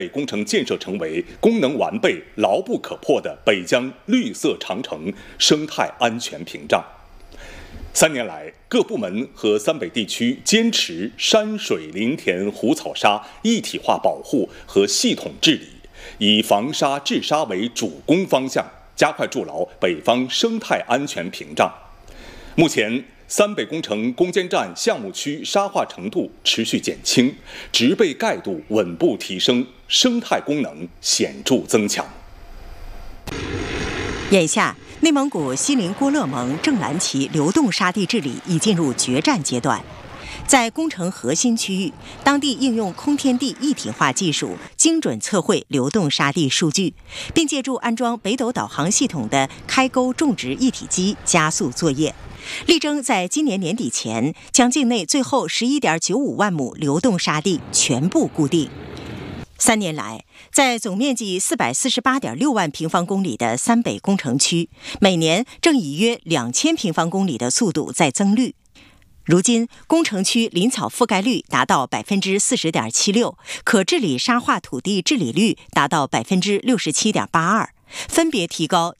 工程建设成为功能完备、牢不可破的北疆绿色长城生态安全屏障。3年来，各部门和三北地区坚持山水林田湖草沙一体化保护和系统治理，以防沙治沙为主攻方向，加快筑牢北方生态安全屏障。目前，三北工程攻坚战项目区沙化程度持续减轻，植被盖度稳步提升，生态功能显著增强。 眼下，内蒙古锡林郭勒盟正蓝旗流动沙地治理已进入决战阶段。在工程核心区域，当地应用空天地一体化技术，精准测绘流动沙地数据，并借助安装北斗导航系统的开沟种植一体机加速作业，力争在今年年底前将境内最后11.95万亩流动沙地全部固定。3年来，在总面积448.6万平方公里的三北工程区，每年正以约2000平方公里的速度在增绿。如今，工程区林草覆盖率达到40.76%，可治理沙化土地治理率达到67.82%，分别提高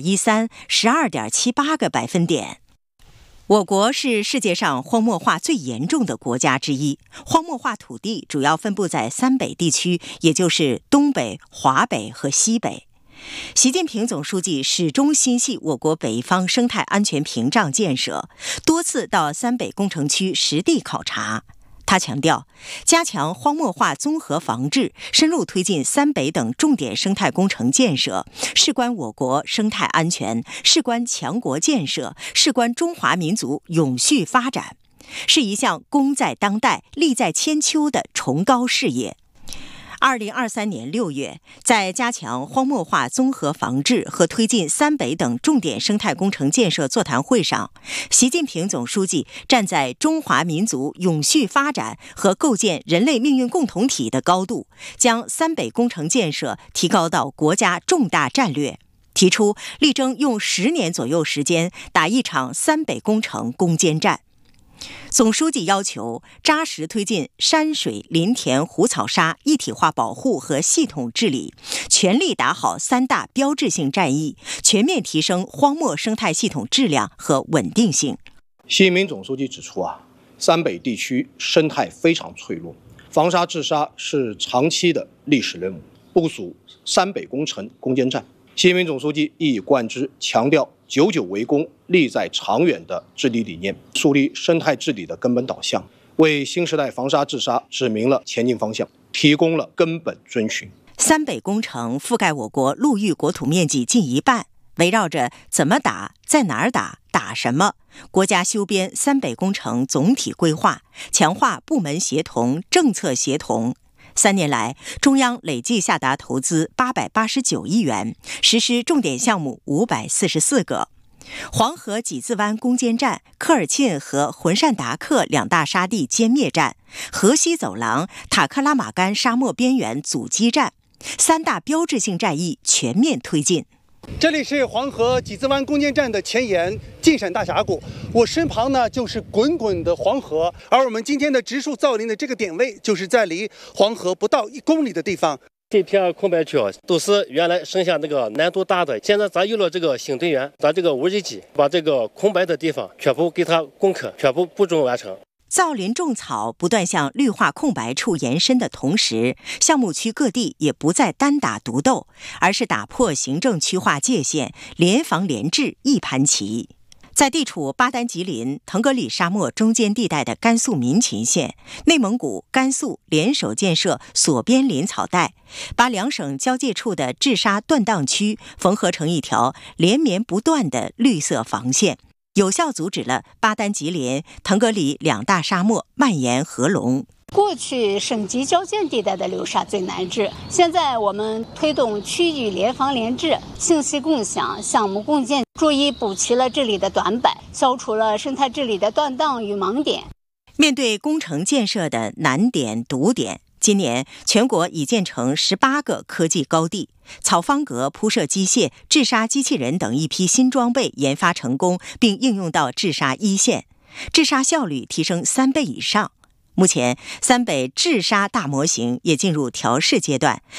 1.13、12.78个百分点。我国是世界上荒漠化最严重的国家之一，荒漠化土地主要分布在三北地区，也就是东北、华北和西北。习近平总书记始终心系我国北方生态安全屏障建设，多次到三北工程区实地考察。他强调，加强荒漠化综合防治，深入推进三北等重点生态工程建设，事关我国生态安全，事关强国建设，事关中华民族永续发展，是一项功在当代、利在千秋的崇高事业。2023年6月，在加强荒漠化综合防治和推进三北等重点生态工程建设座谈会上，习近平总书记站在中华民族永续发展和构建人类命运共同体的高度，将三北工程建设提高到国家重大战略，提出力争用10年左右时间打一场三北工程攻坚战。总书记要求扎实推进山水林田湖草沙一体化保护和系统治理，全力打好3大标志性战役，全面提升荒漠生态系统质量和稳定性。 习近平总书记指出三北地区生态非常脆弱，防沙治沙是长期的历史任务，部署三北工程攻坚战。习近平总书记一以贯之，强调久久为功、利在长远的治理理念，树立生态治理的根本导向，为新时代防沙治沙指明了前进方向，提供了根本遵循。 三北工程覆盖我国陆域国土面积近1半，围绕着怎么打、在哪儿打、打什么，国家修编三北工程总体规划，强化部门协同、政策协同。3年来，中央累计下达投资889亿元，实施重点项目544个。黄河几字湾攻坚战、科尔沁和浑善达克2大沙地歼灭战、河西走廊、塔克拉玛干沙漠边缘阻击战，3大标志性战役全面推进。 这里是黄河几字湾攻坚战的前沿晋陕大峡谷，我身旁呢就是滚滚的黄河，而我们今天的植树造林的这个点位，就是在离黄河不到1公里的地方。 这片空白区都是原来剩下那个难度大的，现在咱有了这个新队员，咱这个无人机把这个空白的地方全部给它攻克，全部步骤完成。 造林种草不断向绿化空白处延伸的同时，项目区各地也不再单打独斗，而是打破行政区划界限，联防联治一盘棋。在地处巴丹吉林、腾格里沙漠中间地带的甘肃民勤县，内蒙古、甘肃联手建设锁边林草带，把2省交界处的治沙断档区缝合成一条连绵不断的绿色防线，有效阻止了巴丹吉林、腾格里2大沙漠蔓延合拢。 过去省级交界地带的流沙最难治，现在我们推动区域联防联治、信息共享、项目共建，逐一补齐了这里的短板，消除了生态治理的断档与盲点。 面对工程建设的难点、堵点，今年全国已建成18个科技高地，草方格铺设机械、治沙机器人等一批新装备研发成功，并应用到治沙一线，治沙效率提升3倍以上。目前，三北治沙大模型也进入调试阶段，